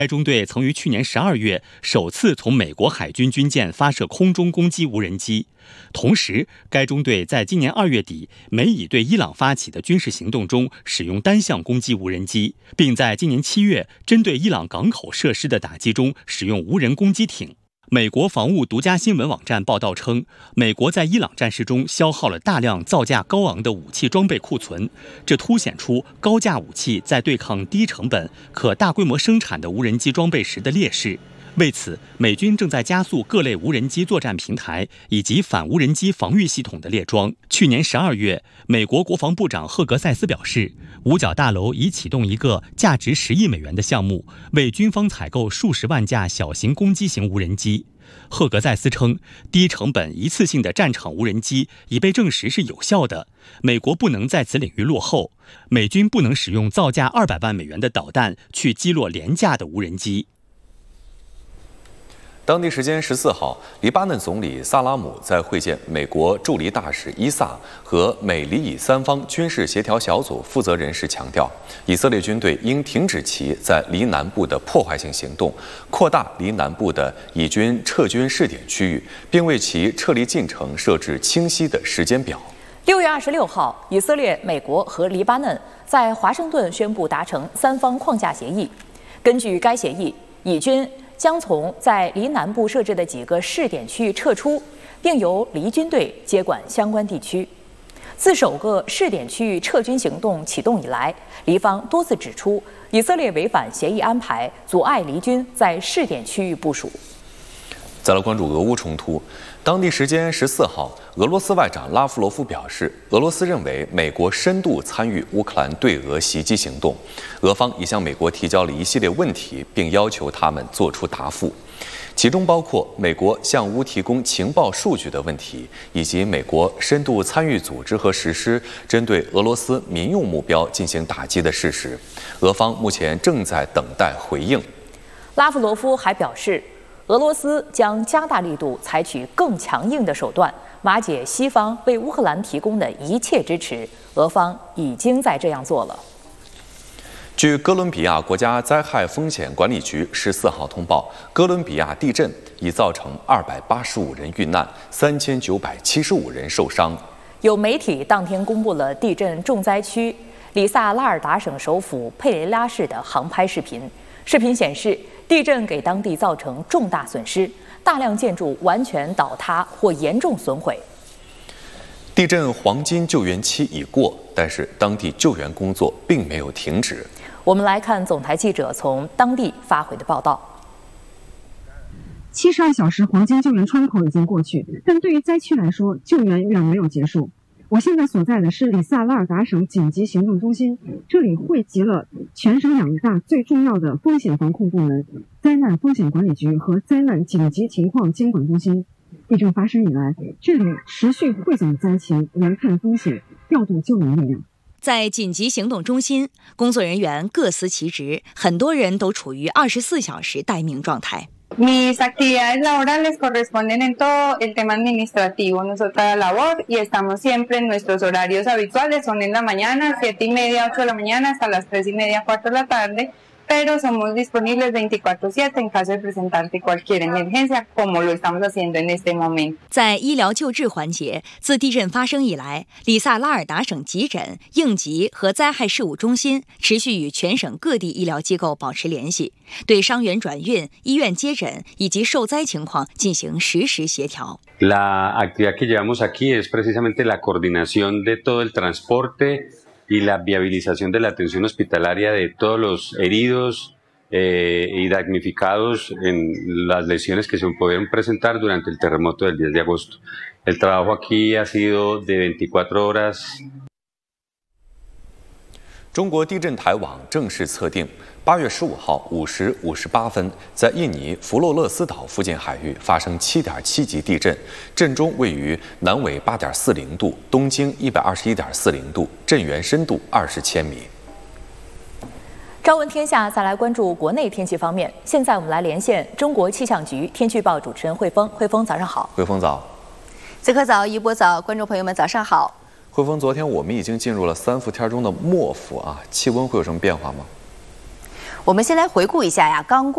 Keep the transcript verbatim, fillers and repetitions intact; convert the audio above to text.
该中队曾于去年十二月首次从美国海军军舰发射空中攻击无人机。同时，该中队在今年二月底美以对伊朗发起的军事行动中使用单向攻击无人机，并在今年七月针对伊朗港口设施的打击中使用无人攻击艇。美国防务独家新闻网站报道称，美国在伊朗战事中消耗了大量造价高昂的武器装备库存，这凸显出高价武器在对抗低成本、可大规模生产的无人机装备时的劣势。为此，美军正在加速各类无人机作战平台以及反无人机防御系统的列装。去年十二月，美国国防部长赫格塞斯表示，五角大楼已启动一个价值十亿美元的项目，为军方采购数十万架小型攻击型无人机。赫格塞斯称，低成本一次性的战场无人机已被证实是有效的，美国不能在此领域落后，美军不能使用造价二百万美元的导弹去击落廉价的无人机。 当地时间十四号，黎巴嫩总理萨拉姆在会见美国驻黎大使伊萨和美黎以三方军事协调小组负责人时强调，以色列军队应停止其在黎南部的破坏性行动，扩大黎南部的以军撤军试点区域，并为其撤离进程设置清晰的时间表。 六月二十六号，以色列、美国和黎巴嫩在华盛顿宣布达成三方框架协议。根据该协议，以军将从在黎南部设置的几个试点区域撤出，并由黎军队接管相关地区。自首个试点区域撤军行动启动以来，黎方多次指出以色列违反协议安排，阻碍黎军在试点区域部署。 再来关注俄乌冲突。当地时间十四号，俄罗斯外长拉夫罗夫表示，俄罗斯认为美国深度参与乌克兰对俄袭击行动，俄方已向美国提交了一系列问题，并要求他们作出答复，其中包括美国向乌提供情报数据的问题，以及美国深度参与组织和实施针对俄罗斯民用目标进行打击的事实。俄方目前正在等待回应。 拉夫罗夫还表示，俄罗斯将加大力度，采取更强硬的手段，瓦解西方为乌克兰提供的一切支持。俄方已经在这样做了。 据哥伦比亚国家灾害风险管理局十四号通报，哥伦比亚地震已造成二百八十五人遇难，三千九百七十五人受伤。 有媒体当天公布了地震重灾区里萨拉尔达省首府佩雷拉市的航拍视频。视频显示，地震给当地造成重大损失，大量建筑完全倒塌或严重损毁。 地震黄金救援期已过，但是当地救援工作并没有停止。 我们来看总台记者从当地发回的报道。 七十二小时黄金救援窗口已经过去，但对于灾区来说，救援远没有结束。我现在所在的是里萨拉尔达省紧急行动中心，这里汇集了全省两大最重要的风险防控部门——灾难风险管理局和灾难紧急情况监管中心。地震发生以来，这里持续汇总灾情，研判风险，调度救援力量。 在紧急行动中心，工作人员各司其职，很多人都处于二十四小时待命状态。 Mis actividades laborales corresponden en todo el tema administrativo. Nuestra labor y estamos siempre en nuestros horarios habituales, son en la mañana, siete y media, ocho de la mañana, hasta las tres y media, cuatro de la tarde, pero somos disponibles veinticuatro siete en caso de presentarte cualquier emergencia, como lo estamos haciendo en este momento. 在医疗救治环节，自地震发生以来，里萨拉尔达省急诊、应急和灾害事务中心持续与全省各地医疗机构保持联系，对伤员转运、医院接诊以及受灾情况进行实时协调。 La actividad que llevamos aquí es precisamente la coordinación de todo el transporte.y la viabilización de la atención hospitalaria de todos los heridos eh, y damnificados en las lesiones que se pudieron presentar durante el terremoto del diez de agosto. El trabajo aquí ha sido de veinticuatro horas. 中国地震台网正式测定，八月十五号五时五十八分，在印尼弗洛勒斯岛附近海域发生七点七级地震，震中位于南纬八点四零度，东经一百二十一点四零度，震源深度二十千米。 朝闻天下，再来关注国内天气方面。现在我们来连线中国气象局天气预报主持人汇丰。汇丰，早上好。 汇丰早。 此刻早，一波早，观众朋友们早上好。 汇丰，昨天我们已经进入了三伏天中的末伏啊，气温会有什么变化吗？ 我们先来回顾一下呀，刚过。